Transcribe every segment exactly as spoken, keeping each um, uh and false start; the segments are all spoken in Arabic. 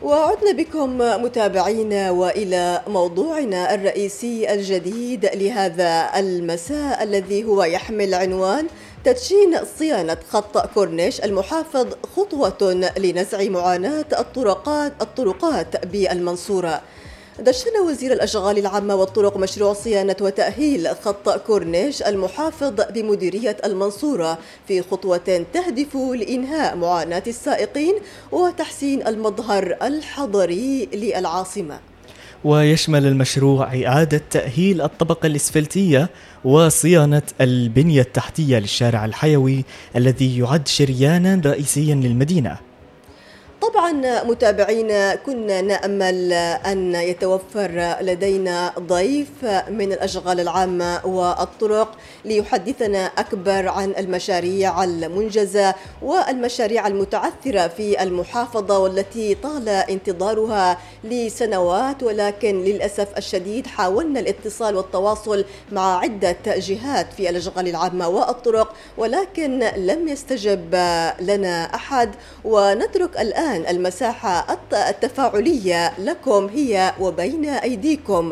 وعدنا بكم متابعينا وإلى موضوعنا الرئيسي الجديد لهذا المساء الذي هو يحمل عنوان تدشين صيانة خط كورنيش المحافظ خطوة لنزع معاناة الطرقات الطرقات بالمنصورة. دشن وزير الأشغال العامة والطرق مشروع صيانة وتأهيل خط كورنيش المحافظ بمديرية المنصورة في خطوة تهدف لإنهاء معاناة السائقين وتحسين المظهر الحضري للعاصمة. ويشمل المشروع إعادة تأهيل الطبقة الإسفلتية وصيانة البنية التحتية للشارع الحيوي الذي يعد شريانا رئيسيا للمدينة. طبعا متابعينا كنا نأمل أن يتوفر لدينا ضيف من الأشغال العامة والطرق ليحدثنا أكبر عن المشاريع المنجزة والمشاريع المتعثرة في المحافظة والتي طال انتظارها لسنوات، ولكن للأسف الشديد حاولنا الاتصال والتواصل مع عدة جهات في الأشغال العامة والطرق ولكن لم يستجب لنا أحد. ونترك الآن المساحة التفاعلية لكم هي وبين أيديكم،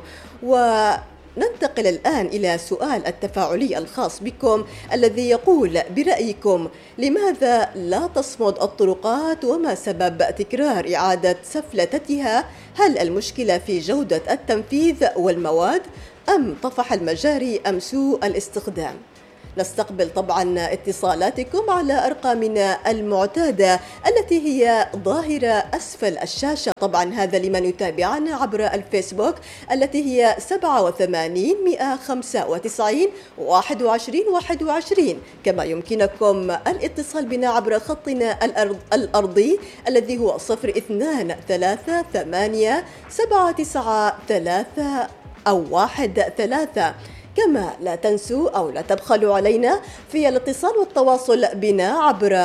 وننتقل الآن إلى سؤال التفاعلي الخاص بكم الذي يقول: برأيكم لماذا لا تصمد الطرقات وما سبب تكرار إعادة سفلتتها؟ هل المشكلة في جودة التنفيذ والمواد أم طفح المجاري أم سوء الاستخدام؟ نستقبل طبعا اتصالاتكم على أرقامنا المعتادة التي هي ظاهرة أسفل الشاشة، طبعا هذا لمن يتابعنا عبر الفيسبوك التي هي سبعة وثمانين مئة خمسة وتسعين واحد وعشرين واحد وعشرين، كما يمكنكم الاتصال بنا عبر خطنا الأرض الأرضي الذي هو صفر اثنان ثلاثة ثمانية سبعة تسعة ثلاثة أو واحد ثلاثة. كما لا تنسوا أو لا تبخلوا علينا في الاتصال والتواصل بنا عبر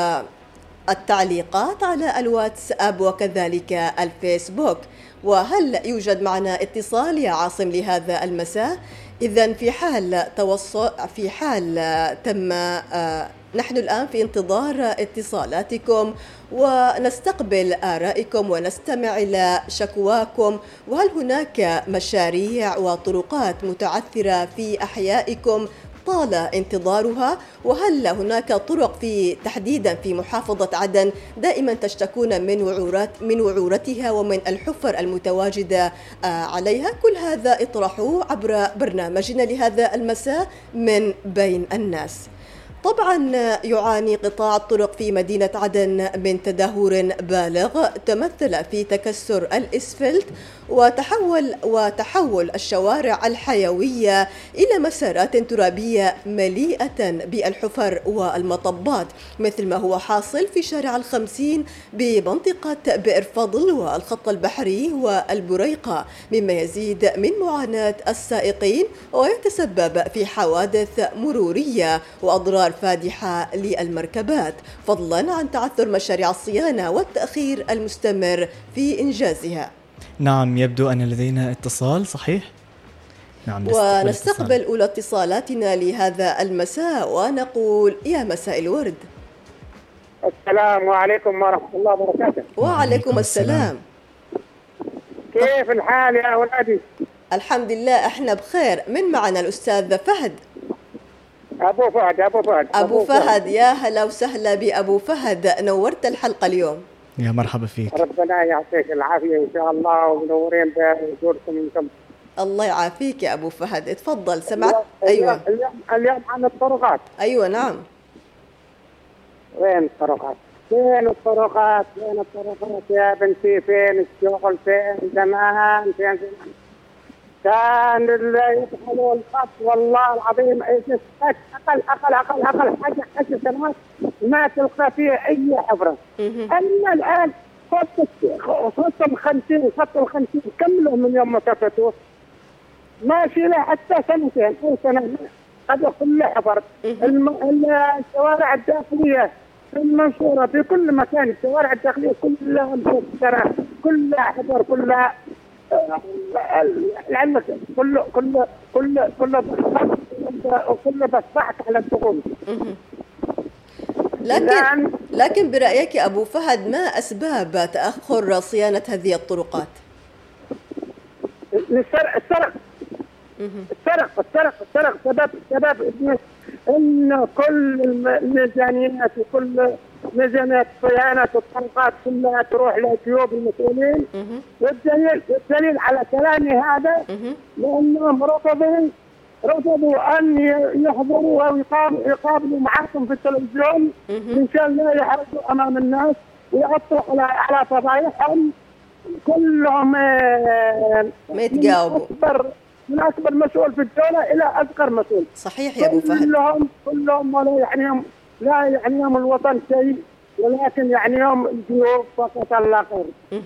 التعليقات على الواتساب وكذلك الفيسبوك. وهل يوجد معنا اتصال يا عاصم لهذا المساء؟ إذن في حال توصل في حال تم آه نحن الآن في انتظار اتصالاتكم ونستقبل آرائكم ونستمع إلى شكواكم. وهل هناك مشاريع وطرقات متعثرة في أحيائكم طال انتظارها؟ وهل هناك طرق في تحديدا في محافظة عدن دائما تشتكون من وعورات من وعورتها ومن الحفر المتواجدة عليها؟ كل هذا اطرحوه عبر برنامجنا لهذا المساء من بين الناس. طبعا يعاني قطاع الطرق في مدينة عدن من تدهور بالغ تمثل في تكسر الإسفلت وتحول وتحول الشوارع الحيوية إلى مسارات ترابية مليئة بالحفر والمطبات، مثل ما هو حاصل في شارع الخمسين بمنطقة بئر فضل والخط البحري والبريقة، مما يزيد من معاناة السائقين ويتسبب في حوادث مرورية وأضرار فادحة للمركبات، فضلا عن تعثر مشاريع الصيانة والتأخير المستمر في إنجازها. نعم، يبدو أن لدينا اتصال صحيح. نعم، ونستقبل أولى اتصالاتنا لهذا المساء ونقول يا مساء الورد. السلام عليكم ورحمة الله وبركاته. وعليكم السلام. كيف الحال يا أولادي؟ الحمد لله احنا بخير. من معنا الأستاذ فهد؟ أبو فهد أبو فهد أبو فهد. يا هلا وسهلا بأبو فهد، نورت الحلقة اليوم. يا مرحبا فيك. ربنا يعطيك العافية إن شاء الله ومنورين بوجودكم انتم. الله يعافيك يا أبو فهد، اتفضل سمعت. أيوة اليوم, اليوم عن الطرقات. أيوة نعم. وين الطرقات؟ فين الطرقات؟ فين الطرقات يا بنتي؟ فين الشغل؟ فين زمان؟ فين زمان؟ كان اللي يدخلوا الخط والله العظيم اقل اقل اقل اقل حاجه عشر سنوات ما تلقى فيها اي حفره. اما الان خط خط الخمسين خط الخمسين كملوا من يوم ما كفتوه ماشي له حتى سنتين او سنه، هذا كله حفر. الشوارع الداخليه في المنصوره في كل مكان الشوارع الداخليه كلها مكسره، كلها حفر، كلها لعلمك كله كله كله كله كله بصبعت على الدخول. لكن لكن برأيك يا أبو فهد، ما أسباب تأخر صيانة هذه الطرقات؟ السرق السرق السرق السرق السرق سبب سبب إن كل الميزانيات وكل ميزانيات صيانة الطرقات كلها تروح لجيوب المسؤولين. والدليل والدليل على كلامي هذا لأنهم رفضوا رفضوا أن يحضروا أو يقابلوا معكم في التلفزيون مشان لا يحرجوا أمام الناس ويعطوا على على فضايحهم. كلهم ما يتجاوبوا من أكبر مسؤول في الدولة إلى أصغر مسؤول. صحيح يا أبو فهد. كلهم كلهم ولا يعنيهم لا يعنيهم الوطن شيء، ولكن يعنيهم الجيوب فقط لا غير.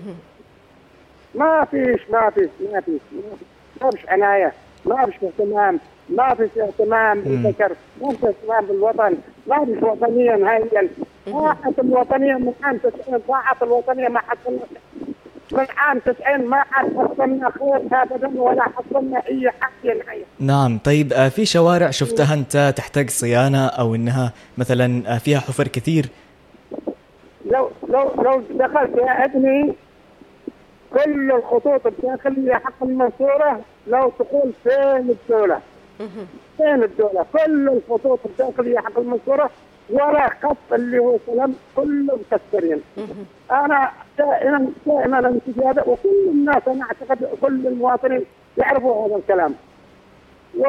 ما فيش ما فيش ما فيش ما فيش عناية، ما فيش اهتمام، ما فيش اهتمام بالذكر، ما فيش اهتمام بالوطن، ما فيش وطنية نهائيا. ضاعت الوطنية من عام تسعين، ضاعت الوطنية ما حصلنا من عام تسعين، ما حصلنا خير ابدا ولا حصلنا اي حاجه نهائيا. نعم. طيب في شوارع شفتها انت تحتاج صيانه او انها مثلا فيها حفر كثير؟ لو لو لو دخلت يا ابني كل الخطوط الداخليه حق المنصوره، لو تقول فين الدوله؟ فين الدوله؟ كل الخطوط الداخليه حق المنصوره ولا خط اللي هو سلام كلهم مكسرين. انا دائما دائما انتج هذا، وكل الناس انا اعتقد كل المواطنين يعرفوا هذا الكلام. و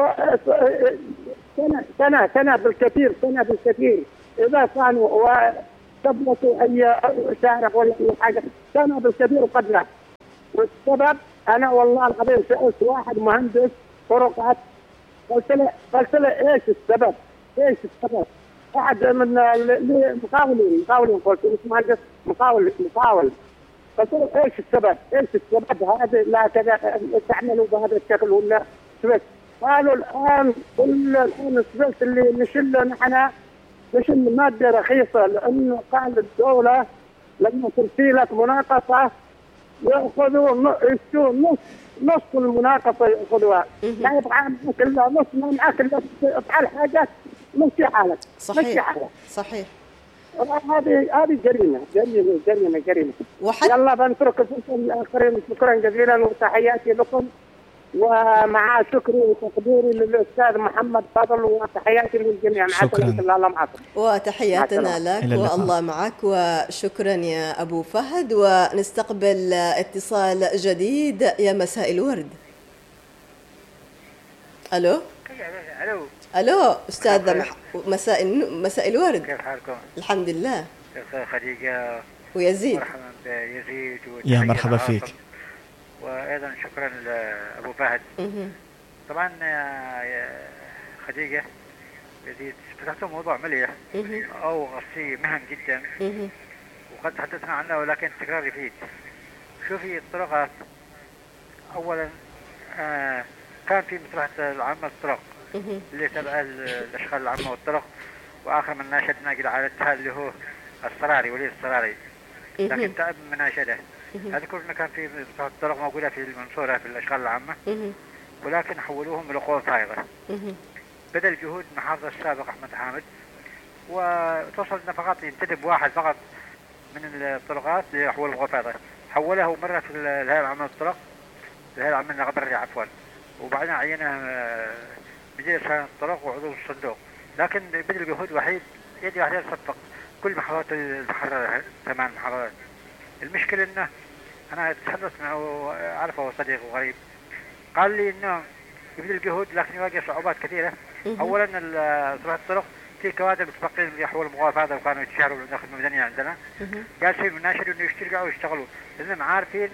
سنه سنه سنه بالكثير سنه بالكثير اذا كانوا وثبتوا اي شارع ولا اي حاجه سنه بالكثير وقد لا. والسبب انا والله العظيم سالت واحد مهندس طرقات، قلت له قلت له ايش السبب؟ ايش السبب؟ واحد من المقاولين مقاولين قلت له مهندس مقاول مقاول قلت له ايش السبب؟ ايش السبب هذا لا كذا تعملوا بهذا الشكل ولا سبت؟ قالوا الان كل الان السبت اللي نشله نحن نشل ماده رخيصه، لانه قال الدوله لما ترسي لك مناقصه ياخذوا يشتوا نص نص المناقصه ياخذوها، يعني يبقى معك الا نص ما معك الا افعل حاجات مشي حالك. صحيح حالك. صحيح. هذه هذه جريمه جريمه جريمه جريمه. وحتى يلا بنترك الفرصه للاخرين. شكرا جزيلا وتحياتي لكم، ومع شكري وتقديري للاستاذ محمد فضل، وتحياتي للجميع. شكرا. الله معكم. وتحياتنا لك والله معك، وشكرا يا ابو فهد. ونستقبل اتصال جديد. يا مساء الورد. الو الو الو استاذ مح... مساء مساء الورد. كيف حالكم؟ الحمد لله. كيف خديجه ويزيد؟ مرحبا بيزيد. يا مرحبا فيك. وايضا شكرا لابو فهد. طبعا يا خديجه يزيد فتحتوا موضوع مليح او غصي مهم جدا وقد تحدثنا عنه، ولكن التكرار يفيد. شوفي الطرقات اولا آه كان في مصلحه العامه الطرق اللي تبع الاشغال العامه والطرق، واخر من ناشد ناقل عائلتها اللي هو الصراري ولي الصراري، لكن تعب من مناشده. اذكر انه كان في مصلحه الطرق موجوده في المنصوره في الاشغال العامه، ولكن حولوهم لقوى فائضه بدل جهود المحافظ السابق احمد حامد، وتوصل نفقات ينتدب واحد فقط من الطرقات لحول القوى فائضه، حوله مره في الهيئه العامه للطرق، الهيئه العامه للغبريه عفوا، وبعدين عينه مدير صيانه الطرق وعضو الصندوق، لكن بذل جهود وحيد يدي واحده تصفق كل محافظات المحرره ثمان محافظات. المشكله انه انا تحدثت معه اعرفه صديق وغريب، قال لي انه يبذل جهود لكن يواجه صعوبات كثيره. اولا صلاح الطرق في كوادر متفقين يحول المغاف هذا وكانوا يتشاروا داخل الميزانيه عندنا. قال شيء من ناشر انه يشتركوا ويشتغلوا لانهم عارفين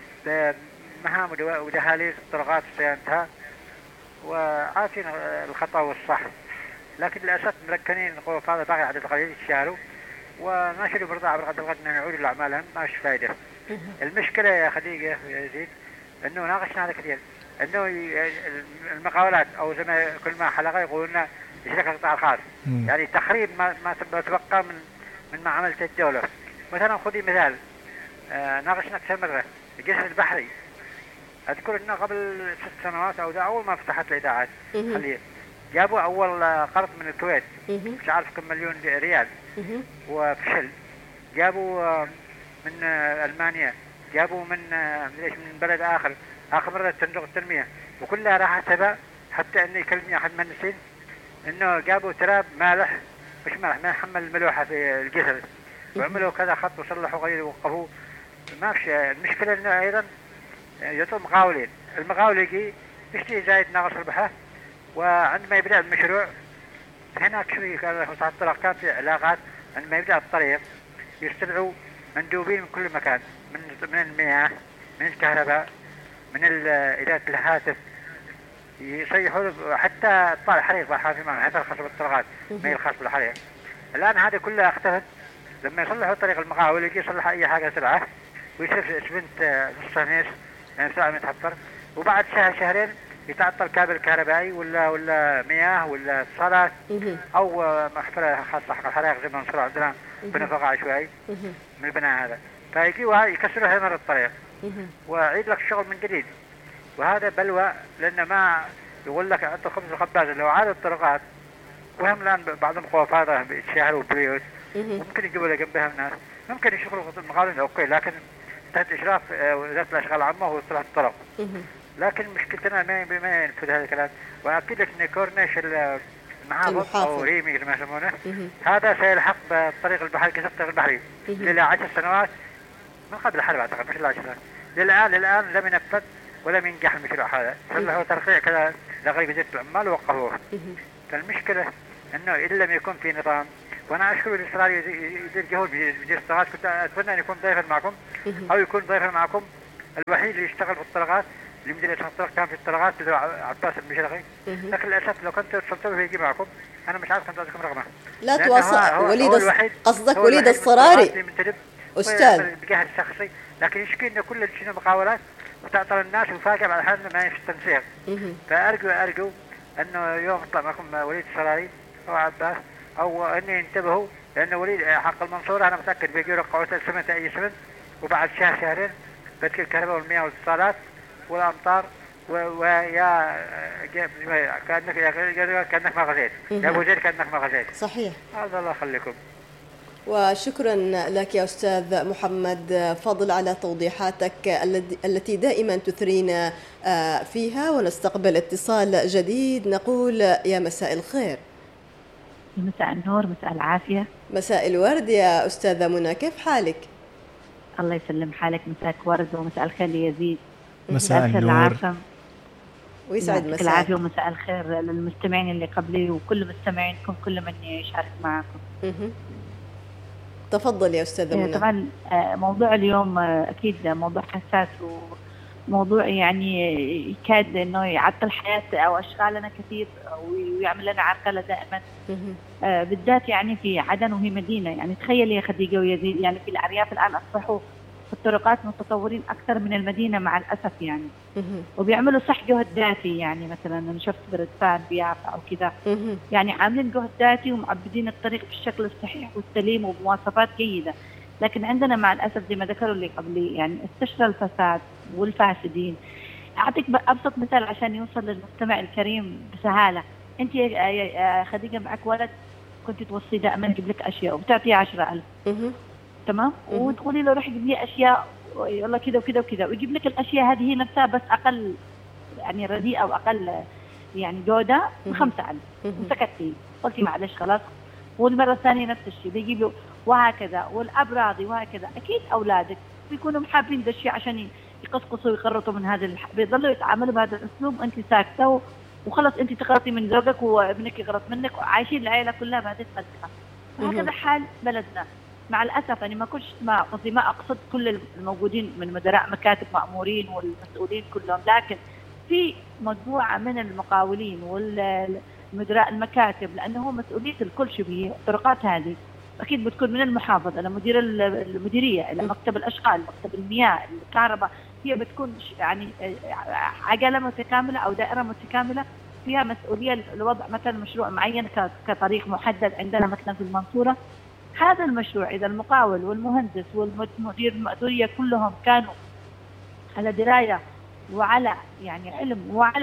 مهام ودهاليز الطرقات وصيانتها وعارفين الخطا والصح، لكن للاسف مركنين الغرف هذا باقي عدد قليل يتشاروا وناشروا برضا عبر قد الغد انهم يعودوا لاعمالهم ما فيش فائده. المشكله يا خديجه يا يزيد انه ناقشنا هذا كثير، انه المقاولات او زي ما كل ما حلقه يقولون لنا يشترك القطاع الخاص، يعني تخريب ما ما تبقى من من ما عملت الدوله. مثلا خذي مثال آه ناقشنا اكثر مره الجسر البحري، اذكر انه قبل ست سنوات او اول ما فتحت الاذاعات خليه جابوا أول قرض من الكويت مش عارف كم مليون ريال وفشل. جابوا من ألمانيا، جابوا من ليش من بلد آخر آخر مرة صندوق التنمية، وكلها راحت هباء. حتى إني يكلمني أحد المهندسين إنه جابوا تراب مالح مش مالح ما يحمل الملوحة في الجسر، وعملوا كذا خط وصلحوا غير ووقفوه. ما فيش. المشكلة إنه أيضا يطلب مقاولين، المقاول يجي يشتري زايد ناقص ربحه، وعندما يبدأ المشروع هناك شوي كان الطرق كان في علاقات. عندما يبدأ الطريق يستدعوا مندوبين من كل مكان، من من المياه، من الكهرباء، من إدارة الهاتف، يصيحوا حتى طالع حريق بحر في معنى حتى الخاص بالطرقات ما هي الخاص بالحريق. الآن هذا كله اختفت. لما يصلحوا طريق المقاول يجي يصلح أي حاجة سرعة ويصير اسمنت نص ميس يعني سرعة متحفر، وبعد شهر شهرين يتعطل كابل كهربائي ولا ولا مياه ولا اتصالات أو محفرة خاصة حق الحرائق زي ما نصير عندنا بنفقة عشوائي من البناء هذا، فيجيوا يكسروا هنا الطريق ويعيد لك الشغل من جديد. وهذا بلوى، لأن ما يقول لك أنت خبز الخباز لو عاد الطرقات. وهم الآن بعضهم خوافاضة بالشهر وبريوت ممكن يجيبوا جنبها الناس، ممكن يشغلوا المقاولين أوكي، لكن تحت إشراف وزارة الأشغال العامة وصلاح الطرق. لكن مشكلتنا ما ما ينفذ هذا الكلام. وأكيد لك إن كورنيش المحافظ أو ريمي ما يسمونه هذا سيلحق بالطريق البحري كسر الطريق البحري إلى عشر سنوات من قبل الحرب أعتقد مش إلى عشر سنوات. للآن للآن لم ينفذ ولم ينجح المشروع هذا، صار هو ترقيع كذا لغاية وزارة العمال ووقفوه. فالمشكلة إنه إن لم يكون في نظام. وأنا أشكر الإصرار يدير جهود بيدير الطرقات. كنت أتمنى أن يكون ضيفا معكم أو يكون ضيفا معكم الوحيد اللي يشتغل في الطرقات اللي مدير الطرق كان في الطرقات بدو عباس المشرقي، لكن للأسف لو كنت وصلتوا يجي معكم أنا مش عارف كنت أعطيكم رقمه. لا تواصل وليد قصدك وليد الصراري أستاذ بجهد شخصي، لكن يشكي إنه كل شيء مقاولات وتعطل الناس وفاجأ بعد حال ما يفش تنسيق. فأرجو أرجو أنه يوم يطلع معكم وليد الصراري أو عباس أو أن ينتبهوا، لأن وليد حق المنصورة أنا متأكد بيجوا رقعوا السمنت أي سمنت وبعد شهر شهرين بتكون الكهرباء والمياه والاتصالات والأمطار ويا كأنك كأنك ما غزيت يا أبو زيد كأنك ما غزيت. صحيح. هذا الله يخليكم. وشكرا لك يا أستاذ محمد فضل على توضيحاتك التي دائما تثرينا فيها. ونستقبل اتصال جديد، نقول يا مساء الخير. مساء النور، مساء العافية. مساء الورد يا أستاذة منى، كيف حالك؟ الله يسلم حالك، مساك ورد ومساء الخير ليزيد. مساء النور ويسعد مساء العافية ومساء الخير للمستمعين اللي قبلي وكل مستمعينكم كل من يشارك معكم. تفضل يا أستاذة منى. طبعا موضوع اليوم أكيد موضوع حساس وموضوع يعني يكاد أنه يعطل حياة أو أشغالنا كثير ويعمل لنا عرقلة دائما، بالذات يعني في عدن وهي مدينة. يعني تخيلي يا خديجة ويزيد، يعني في الأرياف الآن أصبحوا في الطرقات متطورين أكثر من المدينة مع الأسف يعني. وبيعملوا صح جهد ذاتي، يعني مثلا أنا شفت بردفان بيافا أو كذا يعني عاملين جهد ذاتي ومعبدين الطريق بالشكل الصحيح والسليم وبمواصفات جيدة. لكن عندنا مع الأسف زي ما ذكروا اللي قبلي يعني استشرى الفساد والفاسدين. أعطيك أبسط مثال عشان يوصل للمستمع الكريم بسهالة. أنت يا خديجة معك ولد كنت توصي دائما يجيب لك أشياء وبتعطيه عشرة ألف تمام، وتقولي له روح يجيب لي أشياء يلا كذا وكذا وكذا، ويجيب لك الأشياء هذه هي نفسها بس أقل يعني رديئة أو أقل يعني جودة بخمسة ألف، وسكتي قلتي معلش خلاص. والمرة الثانية نفس الشيء بيجيب له وهكذا، والأب راضي وهكذا. أكيد أولادك بيكونوا محابين ذا الشيء عشان يقصقصوا ويقرطوا من هذا الح... بيضلوا يتعاملوا بهذا الأسلوب. أنت ساكتة وخلص أنت تقرطي من زوجك وابنك يقرط منك وعايشين العائلة كلها بهذه الطريقة. وهكذا حال بلدنا مع الأسف. يعني ما كنتش ما قصدي ما أقصد كل الموجودين من مدراء مكاتب مأمورين والمسؤولين كلهم، لكن في مجموعة من المقاولين والمدراء المكاتب، لأنه مسؤولية الكل شبيه. الطرقات هذه أكيد بتكون من المحافظة إلى مدير المديرية إلى مكتب الأشغال، مكتب المياه، الكهرباء، هي بتكون يعني عجلة متكاملة أو دائرة متكاملة فيها مسؤولية لوضع مثلا مشروع معين كطريق محدد عندنا مثلا في المنصورة. هذا المشروع إذا المقاول والمهندس والمدير المأدورية كلهم كانوا على دراية وعلى يعني علم وعلى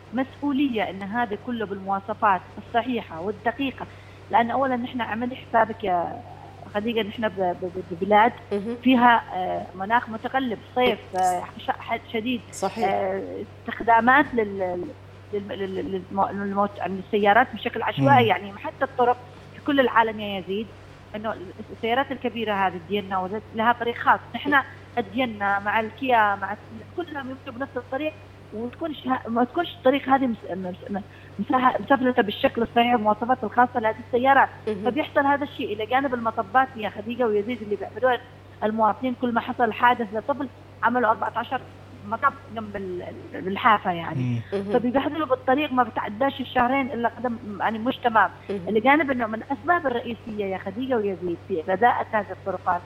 مسؤولية أن هذا كله بالمواصفات الصحيحة والدقيقة. لأن أولا نحن عملي حسابك يا خديجة، نحن ببلاد فيها مناخ متقلب، صيف شديد، صحيح. استخدامات لل للسيارات بشكل عشوائي، يعني حتى الطرق في كل العالم يا يزيد انه السيارات الكبيره هذه ديالنا لها طريق خاص، نحن ديالنا مع الكيا مع كلهم يمشوا بنفس الطريق، وتكونش ما تكونش الطريق هذه مسافلته بالشكل الصحيح والمواصفات الخاصه لهذه السيارات. فبيحصل هذا الشيء الى جانب المطبات يا خديجه ويزيد اللي بيعملوها المواطنين. كل ما حصل حادث لطفل عملوا أربعة عشر مطب جنب الحافه يعني، فبيبهدلوا بالطريق ما بتعداش الشهرين الا قدم يعني مش تمام. اللي جانب انه من الاسباب الرئيسيه يا خديجه ويزيد في رداءة هذه الطرقات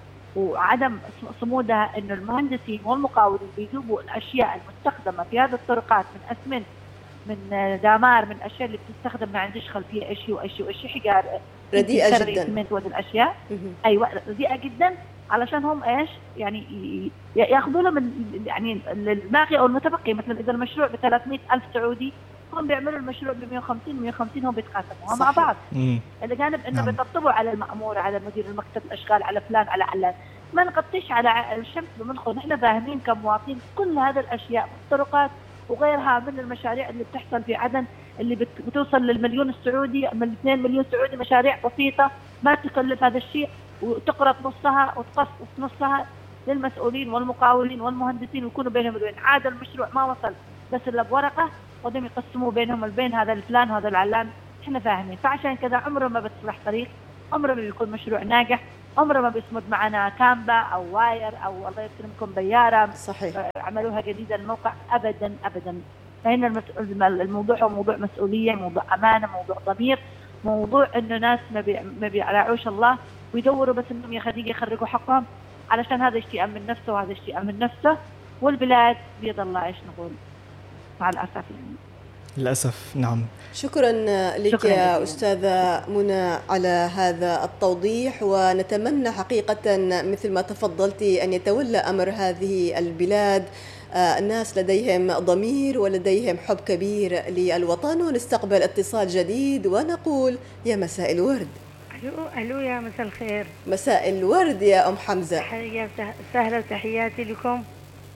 وعدم صمودها انه المهندسين والمقاولين بيجيبوا الاشياء المستخدمه في هذه الطرقات من اسمنت، من دمار، من اشياء اللي بتستخدم ما عنديش خلفيه ايش وايش وايش حجار رديئه جدا، اسمنت وهذه الاشياء ايوه رديئه جدا، علشان هم ايش يعني ياخذوا من يعني الباقي او المتبقي. مثلا اذا المشروع ب ثلاثمئة ألف سعودي هم بيعملوا المشروع ب مئة وخمسين مئة وخمسين، هم بيتقاسموا مع بعض. اللي جانب انه بيطبطبوا على المأمور، على مدير المكتب الاشغال، على فلان على علان، ما نغطيش على الشمس بمنخل. نحن فاهمين كمواطنين كل هذه الاشياء الطرقات وغيرها من المشاريع اللي بتحصل في عدن اللي بتوصل للمليون السعودي، من اثنين مليون سعودي، مشاريع بسيطه ما تكلف هذا الشيء وتقرط نصها وتقص نصها للمسؤولين والمقاولين والمهندسين ويكونوا بينهم وبين عاد المشروع ما وصل بس الا بورقه ودهم يقسموا بينهم البين هذا الفلان وهذا العلان. احنا فاهمين، فعشان كذا عمره ما بتصلح طريق، عمره ما بيكون مشروع ناجح، عمره ما بيصمد معنا كامبا او واير او الله يكرمكم بياره صحيح عملوها جديدة الموقع، ابدا ابدا. فهنا الموضوع هو موضوع مسؤوليه، موضوع امانه، موضوع ضمير، موضوع انه ناس ما بي ما بيراعوش الله ويدوروا بس انهم يا خديجه يخرجوا حقهم، علشان هذا يشتي يأمن نفسه وهذا يشتي يأمن نفسه، والبلاد بيد الله ايش نقول مع الاسف يعني. للأسف نعم. شكرا لك شكرا يا لك. أستاذة منى على هذا التوضيح، ونتمنى حقيقة مثل ما تفضلتي أن يتولى أمر هذه البلاد الناس لديهم ضمير ولديهم حب كبير للوطن. ونستقبل اتصال جديد ونقول يا مساء الورد. الو الو يا مساء الخير. مساء الورد يا أم حمزة. تحية سهلة وتحياتي لكم.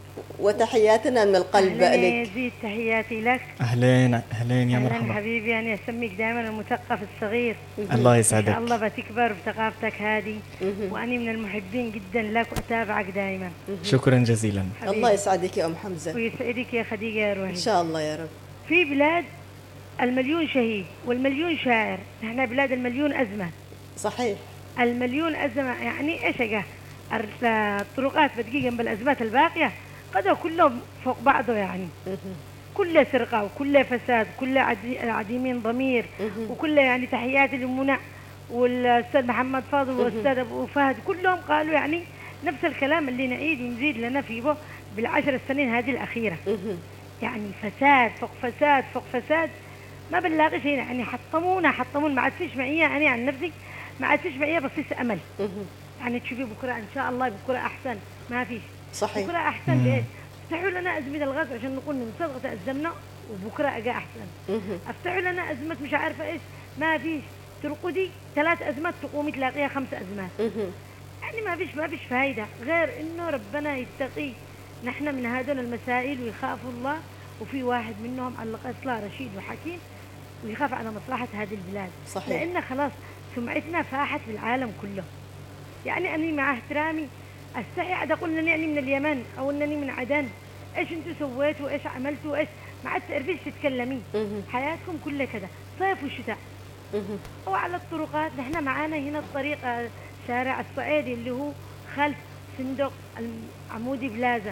وتحياتنا من القلب لك. لك. تحياتي لك. أهلين أهلين يا مرحبا. أهلين حبيبي، أنا أسميك دائما المثقف الصغير. الله يسعدك. إن شاء الله بتكبر بثقافتك هذه، وأنا من المحبين جدا لك وأتابعك دائما. شكرا جزيلا. الله يسعدك يا أم حمزة. ويسعدك يا خديجة يا روحي. إن شاء الله يا رب. في بلاد المليون شهيد والمليون شاعر، نحن بلاد المليون أزمة. صحيح. المليون أزمة يعني إيش أجا الطرقات بتجي جنب الأزمات الباقية قد كلهم فوق بعضه يعني. كله سرقة وكله فساد وكله عديمين ضمير وكله يعني. تحياتي لمنى والأستاذ محمد فاضل والأستاذ أبو فهد، كلهم قالوا يعني نفس الكلام اللي نعيد ونزيد لنا فيه بالعشر السنين هذه الأخيرة. يعني فساد فوق فساد فوق فساد، ما بنلاقي شيء يعني. حطمونا حطمونا ما عاد فيش معية، أنا عن نفسي ما عاد فيش معية بصيص أمل. يعني تشوفي بكرة إن شاء الله بكرة أحسن، ما فيش. صحيح. بكرة أحسن بإيه؟ افتحوا لنا أزمة الغاز عشان نقول نصدق تأزمنا وبكرة أجا أحسن. افتحوا لنا أزمة مش عارفة إيش، ما فيش. ترقدي ثلاث أزمات تقومي تلاقيها خمس أزمات. يعني ما فيش ما فيش فايدة غير إنه ربنا يتقي نحن من هذول المسائل ويخافوا الله، وفي واحد منهم على الإطلاق رشيد وحكيم ويخاف على مصلحة هذه البلاد. صحيح. لأن خلاص سمعتنا فاحت بالعالم كله. يعني أنا مع احترامي استحي عاد اقول انني يعني من اليمن او انني من عدن، ايش انتم سويتوا ايش عملتوا ايش، ما عاد تعرفيش تتكلمين. حياتكم كلها كذا صيف وشتاء. وعلى الطرقات نحن معانا هنا الطريق شارع الصعيدي اللي هو خلف صندوق العمودي بلازا.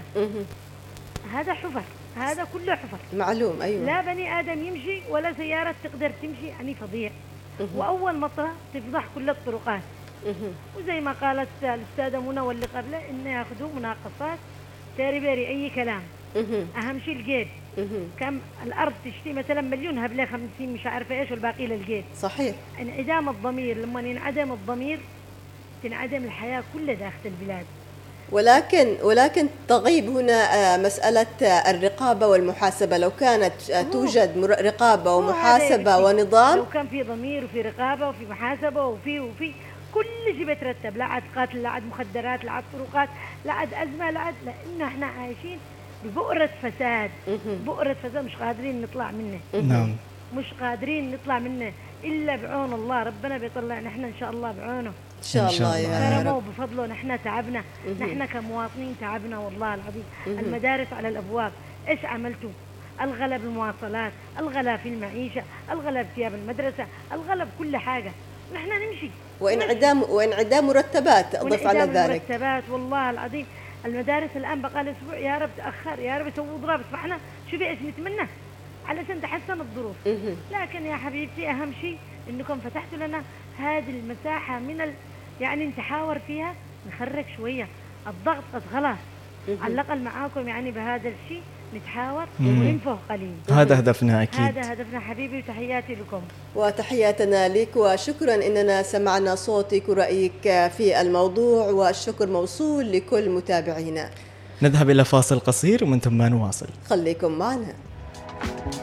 هذا حفر، هذا كله حفر معلوم. ايوه. لا بني ادم يمشي ولا سياره تقدر تمشي، يعني فظيع. واول مطره تفضح كل الطرقات. وزي ما قالت الأستاذة منى واللي قبله إنه يأخذوا مناقصات تاري بيري أي كلام. أهم شيء الجيب. كم الأرض تشتي مثلا مليون هبلة خمسين مش عارفة إيش والباقي للجيب. صحيح. انعدام الضمير، لما ينعدم الضمير تنعدم الحياة كلها داخل البلاد. ولكن ولكن تغيب هنا مسألة الرقابة والمحاسبة. لو كانت توجد رقابة ومحاسبة ونظام، لو كان في ضمير وفي رقابة وفي محاسبة وفي وفي كل شيء بيترتب، لا عاد قتل، لا عاد مخدرات، لا عاد طرقات، لا عاد أزمة، لا عاد، لأن احنا عايشين ببؤرة فساد، بؤرة فساد مش قادرين نطلع منه. نعم، مش قادرين نطلع منه إلا بعون الله. ربنا بيطلع نحن إن شاء الله بعونه، إن شاء الله يا كرمه رب. وبفضله. نحن تعبنا، نحن كمواطنين تعبنا والله العظيم. المدارس على الأبواب، إيش عملتوا؟ الغلب المواصلات، الغلا في المعيشة، الغلا في ثياب المدرسة، الغلا بكل حاجة. نحن نمشي وانعدام وانعدام مرتبات، أضف على ذلك مرتبات والله العظيم. المدارس الآن بقى لها أسبوع، يا رب تأخر، يا رب يسووا ضرب، فاحنا شوفي إيش نتمنى علشان تحسن الظروف. لكن يا حبيبتي أهم شيء إنكم فتحتوا لنا هذه المساحة من ال... يعني نتحاور فيها، نخرج شوية الضغط قد خلاص. على الأقل معاكم يعني بهذا الشيء نتحاور وننفه قليل. هذا هدفنا أكيد. هذا هدفنا حبيبي، وتحياتي لكم. وتحياتنا لك، وشكرا إننا سمعنا صوتك ورأيك في الموضوع، والشكر موصول لكل متابعينا. نذهب إلى فاصل قصير ومن ثم نواصل. خليكم معنا.